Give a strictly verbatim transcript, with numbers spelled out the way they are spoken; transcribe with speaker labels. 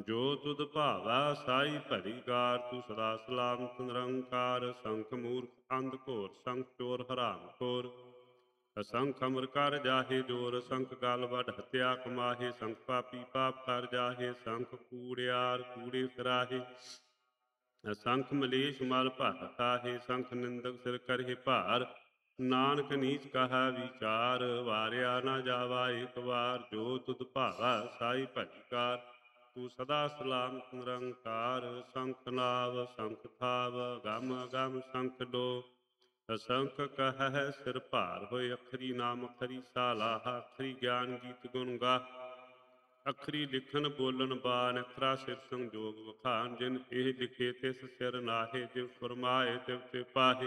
Speaker 1: ਜੋ ਤੁਧ ਭਾਵੈ ਸਾਈ ਭਲੀ ਕਾਰ, ਤੂੰ ਸਦਾ ਸਲਾਮਤ ਨਿਰੰਕਾਰ। ਸੰਖ ਮੂਰਖ ਅੰਧ ਘੋਰ, ਸੰਖ ਚੋਰ ਹਰਾਮ ਖੋਰ, ਅਸੰਖ ਅਮਰ ਕਰ ਜਾਹੇ ਜੋਰ। ਸੰਖ ਗਲ ਵੱਡ ਹਤਿਆ ਕਮਾਹੇ, ਸੰਖ ਪਾਪੀ ਪਾਪ ਕਰ ਜਾਹੇ। ਸੰਖ ਕੂੜਿਆਰ ਕੂੜੇ ਫਿਰਾਹੇ, ਅਸੰਖ ਮਲੇਛ ਮਲ ਭਰ ਖਾਹੇ। ਸੰਖ ਨਿੰਦਕ ਸਿਰ ਕਰਹਿ ਭਾਰ, ਨਾਨਕ ਨੀਚ ਕਹਾ ਵਿਚਾਰ। ਵਾਰਿਆ ਨਾ ਜਾਵਾ ਏਕ ਵਾਰ, ਜੋ ਤੁਧ ਭਾਵੈ ਸਾਈ ਭਲੀ ਕਾਰ। ਤੂੰ ਸਦਾ ਸਲਾਮਤ ਨਿਰੰਕਾਰ। ਸੰਖ ਨਾਵ ਸੰਖ ਥਾਵ, ਗਮ ਗਮ ਸੰਖ ਡੋ। ਅਸੰਖ ਕਹਿ ਸਿਰ ਭਾਰ ਹੋਏ, ਅਖਰੀ ਨਾਮ ਅਖਰੀ ਸਾਲਾਹਾ। ਅਖਰੀ ਗਿਆਨ ਗੀਤ ਗੁਣ ਗਾ, ਅਖਰੀ ਲਿਖਣ ਬੋਲਣ ਬਾਣ। ਅਖਰਾ ਸਿਰ ਸੰਜੋਗ ਵਖਾਣ, ਜਿਨ ਇਹ ਲਿਖੇ ਤਿਸ ਸਿਰ ਨਾਹੇ। ਜਿਵ ਫਰਮਾਏ ਤਿਵ ਤੇ ਪਾਹੇ,